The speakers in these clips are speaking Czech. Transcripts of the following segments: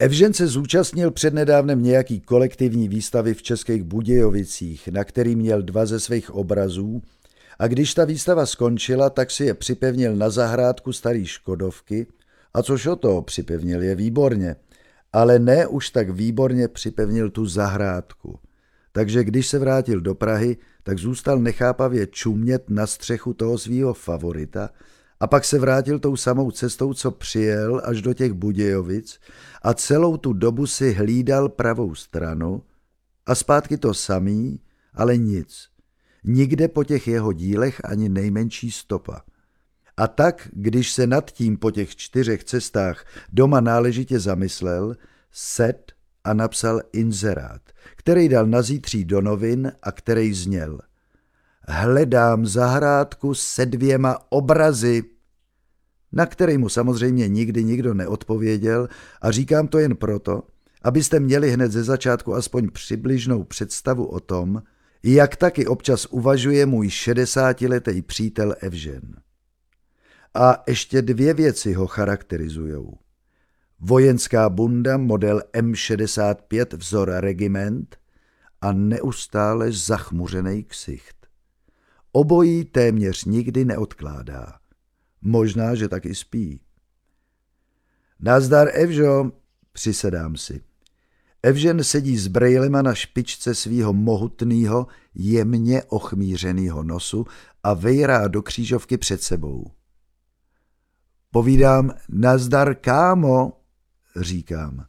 Evžen se zúčastnil přednedávnem nějaký kolektivní výstavy v Českých Budějovicích, na který měl 2 ze svých obrazů, a když ta výstava skončila, tak si je připevnil na zahrádku starý Škodovky, a což o to připevnil je výborně, ale ne už tak výborně připevnil tu zahrádku. Takže když se vrátil do Prahy, tak zůstal nechápavě čumět na střechu toho svýho favorita a pak se vrátil tou samou cestou, co přijel až do těch Budějovic a celou tu dobu si hlídal pravou stranu a zpátky to samý, ale nic. Nikde po těch jeho dílech ani nejmenší stopa. A tak, když se nad tím po těch 4 cestách doma náležitě zamyslel, set a napsal inzerát, který dal na zítří do novin a který zněl: Hledám zahrádku se 2 obrazy, na který mu samozřejmě nikdy nikdo neodpověděl, a říkám to jen proto, abyste měli hned ze začátku aspoň přibližnou představu o tom, jak taky občas uvažuje můj 60letý přítel Evžen. A ještě 2 věci ho charakterizujou. Vojenská bunda model M65 vzor regiment a neustále zachmuřený ksicht. Obojí téměř nikdy neodkládá. Možná, že taky spí. Nazdar, Evžo, přisedám si. Evžen sedí s brejlema na špičce svýho mohutnýho, jemně ochmířenýho nosu a vejrá do křížovky před sebou. Povídám: nazdar, kámo, říkám.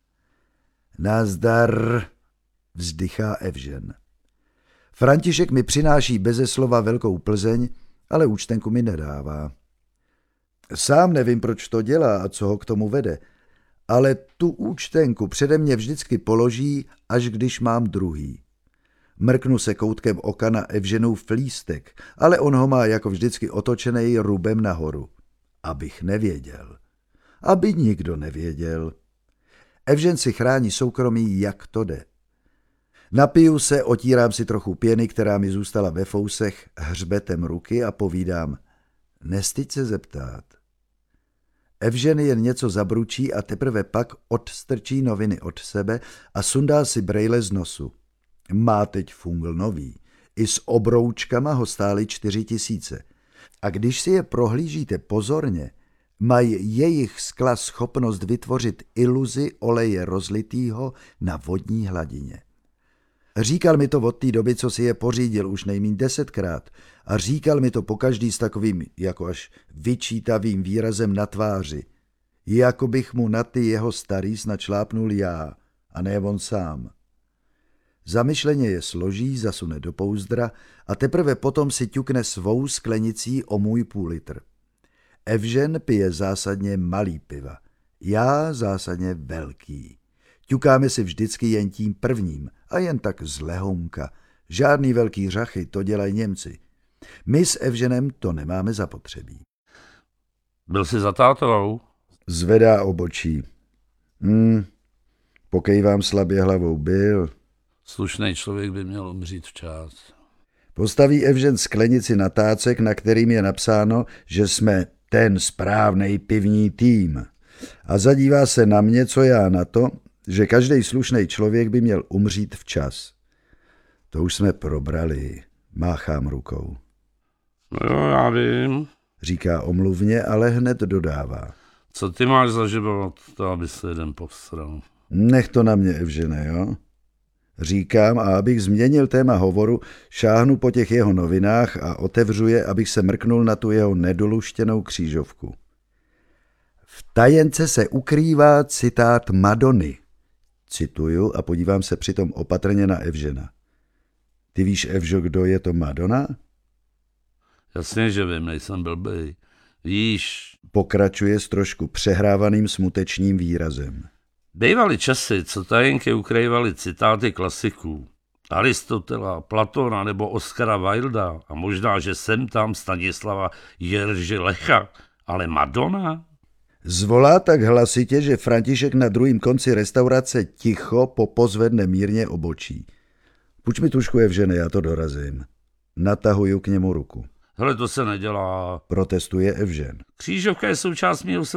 Nazdar, vzdychá Evžen. František mi přináší beze slova velkou Plzeň, ale účtenku mi nedává. Sám nevím, proč to dělá a co ho k tomu vede, ale tu účtenku přede mě vždycky položí, až když mám druhý. Mrknu se koutkem oka na Evženův lístek, ale on ho má jako vždycky otočený rubem nahoru. Abych nevěděl. Aby nikdo nevěděl. Evžen si chrání soukromí, jak to jde. Napiju se, otírám si trochu pěny, která mi zůstala ve fousech, hřbetem ruky a povídám: nestyď se zeptat. Evžen jen něco zabručí a teprve pak odstrčí noviny od sebe a sundá si brejle z nosu. Má teď fungl nový. I s obroučkama ho stály 4 000. A když si je prohlížíte pozorně, mají jejich skla schopnost vytvořit iluzi oleje rozlitýho na vodní hladině. Říkal mi to od té doby, co si je pořídil už nejmíň 10krát, a říkal mi to pokaždý s takovým jako až vyčítavým výrazem na tváři, jako bych mu na ty jeho starý snad šlápnul já, a ne on sám. Zamyšleně je složí, zasune do pouzdra a teprve potom si ťukne svou sklenicí o můj půl litr. Evžen pije zásadně malý piva, já zásadně velký. Ťukáme si vždycky jen tím prvním a jen tak z lehounka. Žádný velký řachy, to dělají Němci. My s Evženem to nemáme zapotřebí. Byl jsi za tátou? Zvedá obočí. Pokejvám slabě hlavou. Byl. Slušný člověk by měl umřít včas. Postaví Evžen sklenici na tácek, na kterým je napsáno, že jsme ten správnej pivní tým. A zadívá se na mě, co já na to, že každý slušný člověk by měl umřít včas. To už jsme probrali, máchám rukou. No jo, já vím, říká omluvně, ale hned dodává. Co ty máš za život, to aby se jeden povsral. Nech to na mě, Evžene, jo? Říkám, a abych změnil téma hovoru, šáhnu po těch jeho novinách a otevřu je, abych se mrknul na tu jeho nedoluštěnou křížovku. V tajence se ukrývá citát Madony. Cituju a podívám se přitom opatrně na Evžena. Ty víš, Evžo, kdo je to Madonna? Jasně, že vím, nejsem blbej. Víš, pokračuje s trošku přehrávaným smutečným výrazem. Bývaly časy, co tajenky ukrývaly citáty klasiků. Aristotela, Platona nebo Oscara Wilda a možná, že sem tam Stanislava Jerži Lecha, ale Madonna? Zvolá tak hlasitě, že František na druhém konci restaurace ticho popozvedne mírně obočí. Půjč mi tušku, Evžene, já to dorazím. Natahuju k němu ruku. Hele, to se nedělá. Protestuje Evžen. Křížovka je součást mého